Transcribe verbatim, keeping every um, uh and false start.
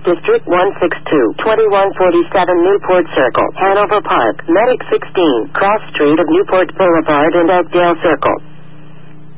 District one six two, twenty-one forty-seven Newport Circle, Hanover Park, Medic sixteen, Cross Street of Newport Boulevard and Oakdale Circle.